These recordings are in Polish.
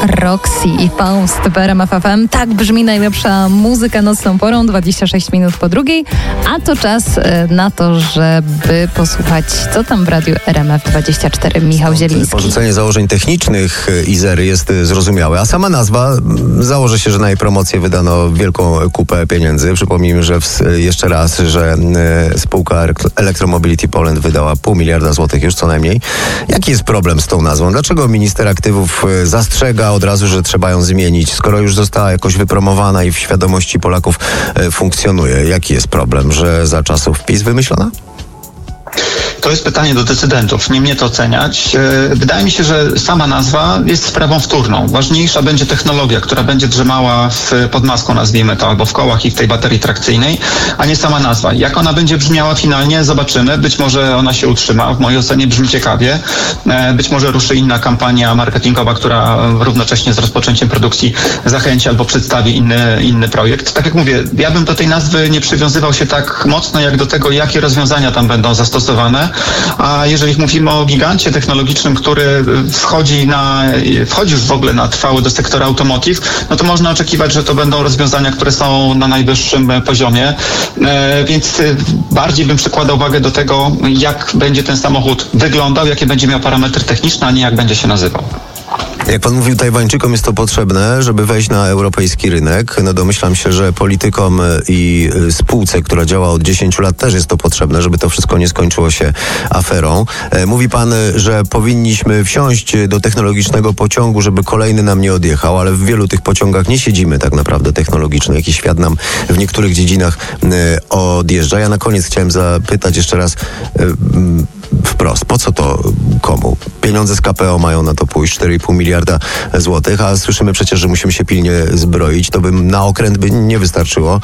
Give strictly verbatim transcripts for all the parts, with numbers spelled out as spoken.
Roxy i Faust w R M F F M. Tak brzmi najlepsza muzyka nocną porą, dwadzieścia sześć minut po drugiej, a to czas na to, żeby posłuchać, co tam w radiu R M F dwadzieścia cztery. Michał Zieliński. Porzucenie założeń technicznych Izery jest zrozumiałe, a sama nazwa, założę się, że na jej promocję wydano wielką kupę pieniędzy. Przypomnijmy, że w, jeszcze raz, że spółka Electromobility Poland wydała pół miliarda złotych już co najmniej. Jaki jest problem z tą nazwą? Dlaczego minister aktywów zastrzega od razu, że trzeba ją zmienić, skoro już została jakoś wypromowana i w świadomości Polaków funkcjonuje? Jaki jest problem, że za czasów PiS wymyślona? To jest pytanie do decydentów, nie mnie to oceniać. Wydaje mi się, że sama nazwa jest sprawą wtórną. Ważniejsza będzie technologia, która będzie drzemała w, pod maską, nazwijmy to, albo w kołach i w tej baterii trakcyjnej, a nie sama nazwa. Jak ona będzie brzmiała finalnie, zobaczymy. Być może ona się utrzyma. W mojej ocenie brzmi ciekawie. Być może ruszy inna kampania marketingowa, która równocześnie z rozpoczęciem produkcji zachęci albo przedstawi inny, inny projekt. Tak jak mówię, ja bym do tej nazwy nie przywiązywał się tak mocno, jak do tego, jakie rozwiązania tam będą zastosowane. A jeżeli mówimy o gigancie technologicznym, który wchodzi na, wchodzi już w ogóle na trwały do sektora automotive, no to można oczekiwać, że to będą rozwiązania, które są na najwyższym poziomie. E, więc bardziej bym przykładał uwagę do tego, jak będzie ten samochód wyglądał, jakie będzie miał parametry techniczne, a nie jak będzie się nazywał. Jak pan mówił, Tajwańczykom jest to potrzebne, żeby wejść na europejski rynek. No domyślam się, że politykom i spółce, która działa od dziesięciu lat, też jest to potrzebne, żeby to wszystko nie skończyło się aferą. Mówi pan, że powinniśmy wsiąść do technologicznego pociągu, żeby kolejny nam nie odjechał, ale w wielu tych pociągach nie siedzimy tak naprawdę technologicznie. Jakiś świat nam w niektórych dziedzinach odjeżdża. Ja na koniec chciałem zapytać jeszcze raz wprost, po co to komu? Pieniądze z K P O mają na to pójść, cztery i pół miliarda złotych, a słyszymy przecież, że musimy się pilnie zbroić. To by na okręt by nie wystarczyło.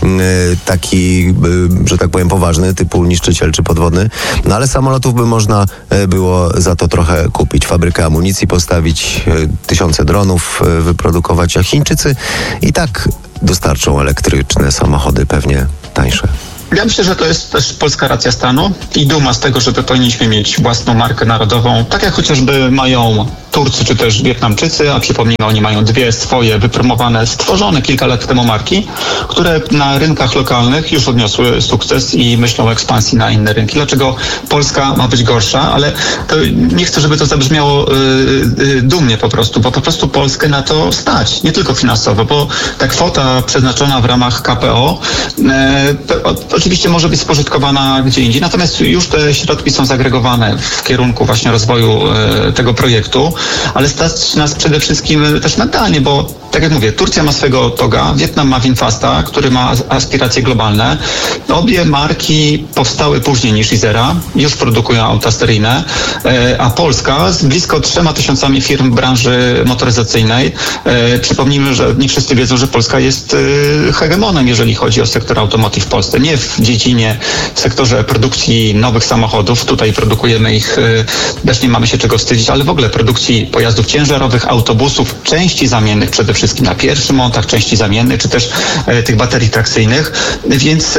Taki, że tak powiem, poważny, typu niszczyciel czy podwodny. No ale samolotów by można było za to trochę kupić. Fabrykę amunicji postawić, tysiące dronów wyprodukować, a Chińczycy i tak dostarczą elektryczne samochody, pewnie tańsze. Ja myślę, że to jest też polska racja stanu i duma z tego, że powinniśmy mieć własną markę narodową, tak jak chociażby mają Turcy czy też Wietnamczycy, a przypomnijmy, oni mają dwie swoje wypromowane, stworzone kilka lat temu marki, które na rynkach lokalnych już odniosły sukces i myślą o ekspansji na inne rynki. Dlaczego Polska ma być gorsza? Ale to nie chcę, żeby to zabrzmiało yy, yy, dumnie po prostu, bo po prostu Polskę na to stać, nie tylko finansowo, bo ta kwota przeznaczona w ramach K P O yy, oczywiście może być spożytkowana gdzie indziej, natomiast już te środki są zagregowane w kierunku właśnie rozwoju yy, tego projektu, ale stać nas przede wszystkim też mentalnie, bo tak jak mówię, Turcja ma swego Toga, Wietnam ma Winfasta, który ma aspiracje globalne. Obie marki powstały później niż Izera, już produkują auta seryjne, a Polska z blisko trzema tysiącami firm branży motoryzacyjnej. Przypomnijmy, że nie wszyscy wiedzą, że Polska jest hegemonem, jeżeli chodzi o sektor automotive w Polsce. Nie w dziedzinie, w sektorze produkcji nowych samochodów, tutaj produkujemy ich, też nie mamy się czego wstydzić, ale w ogóle produkcji pojazdów ciężarowych, autobusów, części zamiennych przede wszystkim na pierwszym montach, części zamiennych, czy też e, tych baterii trakcyjnych. Więc e,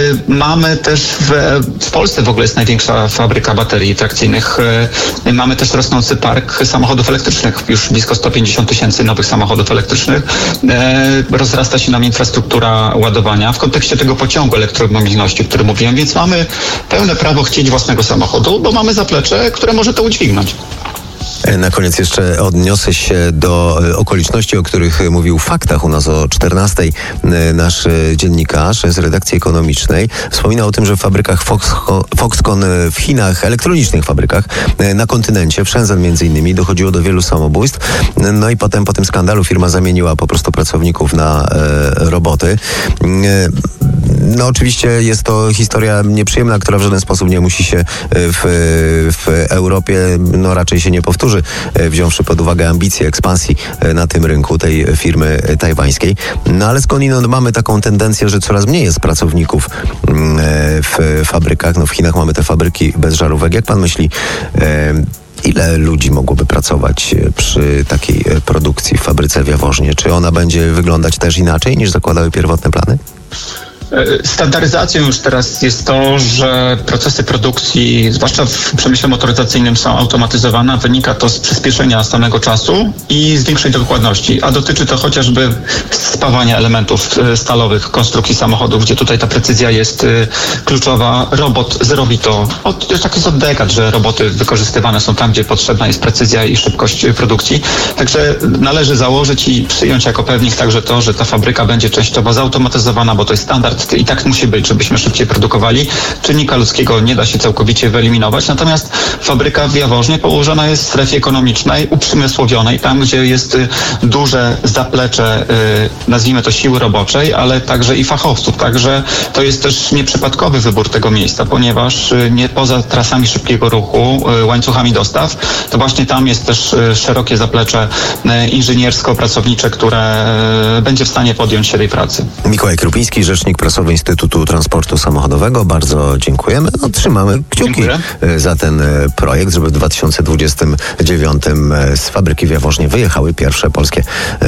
mamy też w, w Polsce w ogóle jest największa fabryka baterii trakcyjnych. E, mamy też rosnący park samochodów elektrycznych, już blisko sto pięćdziesiąt tysięcy nowych samochodów elektrycznych. E, rozrasta się nam infrastruktura ładowania w kontekście tego pociągu elektromobilności, o którym mówiłem, więc mamy pełne prawo chcieć własnego samochodu, bo mamy zaplecze, które może to udźwignąć. Na koniec jeszcze odniosę się do okoliczności, o których mówił w Faktach u nas o czternastej nasz dziennikarz z redakcji ekonomicznej. Wspominał o tym, że w fabrykach Foxconn w Chinach, elektronicznych fabrykach na kontynencie, w Shenzhen między innymi, dochodziło do wielu samobójstw. No i potem po tym skandalu firma zamieniła po prostu pracowników na e, roboty. No oczywiście jest to historia nieprzyjemna, która w żaden sposób nie musi się w, w Europie, no raczej się nie powtórzy, wziąwszy pod uwagę ambicje ekspansji na tym rynku tej firmy tajwańskiej. No ale skądinąd mamy taką tendencję, że coraz mniej jest pracowników w fabrykach. No w Chinach mamy te fabryki bez żarówek. Jak pan myśli, ile ludzi mogłoby pracować przy takiej produkcji w fabryce w Jaworznie? Czy ona będzie wyglądać też inaczej niż zakładały pierwotne plany? Standaryzacją już teraz jest to, że procesy produkcji, zwłaszcza w przemyśle motoryzacyjnym, są automatyzowane. Wynika to z przyspieszenia samego czasu i z większej dokładności, a dotyczy to chociażby spawania elementów stalowych konstrukcji samochodów, gdzie tutaj ta precyzja jest kluczowa. Robot zrobi to. Od, już tak jest od dekad, że roboty wykorzystywane są tam, gdzie potrzebna jest precyzja i szybkość produkcji. Także należy założyć i przyjąć jako pewnik także to, że ta fabryka będzie częściowo zautomatyzowana, bo to jest standard i tak musi być, żebyśmy szybciej produkowali. Czynnika ludzkiego nie da się całkowicie wyeliminować, natomiast fabryka w Jaworznie położona jest w strefie ekonomicznej, uprzemysłowionej, tam gdzie jest duże zaplecze, nazwijmy to siły roboczej, ale także i fachowców. Także to jest też nieprzypadkowy wybór tego miejsca, ponieważ nie poza trasami szybkiego ruchu, łańcuchami dostaw, to właśnie tam jest też szerokie zaplecze inżyniersko-pracownicze, które będzie w stanie podjąć się tej pracy. Mikołaj Krupiński, rzecznik prasowy Instytutu Transportu Samochodowego. Bardzo dziękujemy. No, trzymamy kciuki Dziękuję. za ten projekt, żeby w dwa tysiące dwudziestym dziewiątym z fabryki w Jaworznie wyjechały pierwsze polskie